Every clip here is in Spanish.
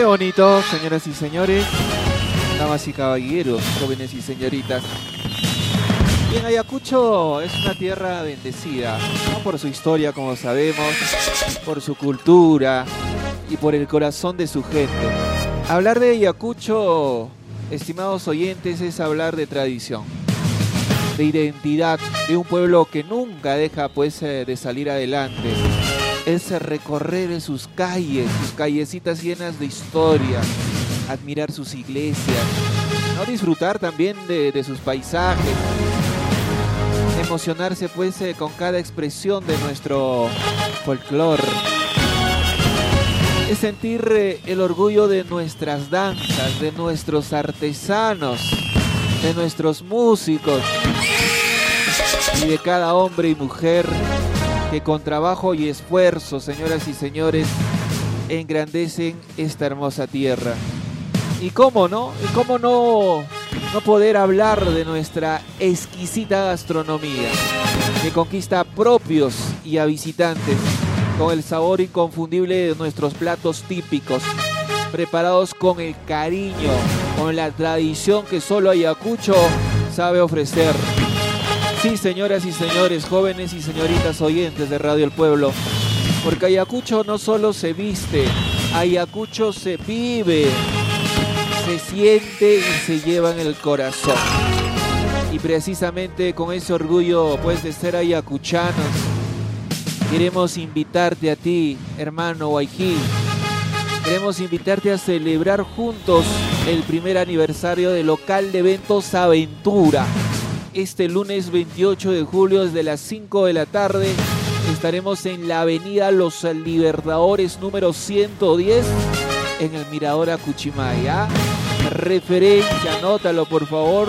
Qué bonito, señoras y señores, damas y caballeros, jóvenes y señoritas. Bien, Ayacucho es una tierra bendecida, ¿no? Por su historia, como sabemos, por su cultura y por el corazón de su gente. Hablar de Ayacucho, estimados oyentes, es hablar de tradición, de identidad, de un pueblo que nunca deja pues de salir adelante. Es recorrer sus calles, sus callecitas llenas de historia, admirar sus iglesias, ¿no? Disfrutar también de sus paisajes, emocionarse pues con cada expresión de nuestro folclore. Es sentir el orgullo de nuestras danzas, de nuestros artesanos, de nuestros músicos y de cada hombre y mujer que con trabajo y esfuerzo, señoras y señores, engrandecen esta hermosa tierra. Y cómo no poder hablar de nuestra exquisita gastronomía, que conquista a propios y a visitantes con el sabor inconfundible de nuestros platos típicos, preparados con el cariño, con la tradición que solo Ayacucho sabe ofrecer. Sí, señoras y señores, jóvenes y señoritas oyentes de Radio El Pueblo, porque Ayacucho no solo se viste, Ayacucho se vive, se siente y se lleva en el corazón. Y precisamente con ese orgullo pues de ser ayacuchanos, queremos invitarte a ti, hermano Guayquí, queremos invitarte a celebrar juntos el primer aniversario del local de eventos Aventura. Este lunes 28 de julio desde las 5 de la tarde estaremos en la avenida Los Libertadores número 110 en el Mirador Acuchimaya. Referencia, anótalo por favor,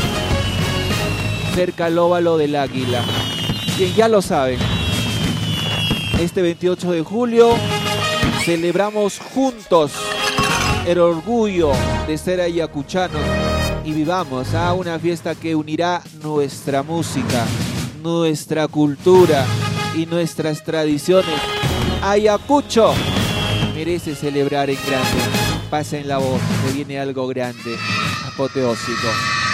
cerca al óvalo del Águila. Bien, ya lo saben, este 28 de julio celebramos juntos el orgullo de ser ayacuchanos y vivamos una fiesta que unirá nuestra música, nuestra cultura y nuestras tradiciones. Ayacucho merece celebrar en grande. Pasen la voz, que viene algo grande, apoteósico.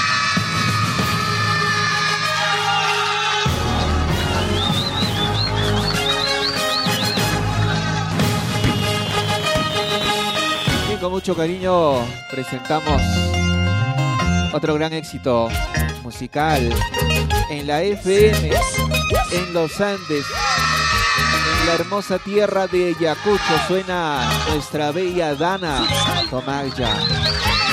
Y con mucho cariño presentamos otro gran éxito musical en la FM, en los Andes, en la hermosa tierra de Ayacucho. Suena nuestra bella Dana Tomaya.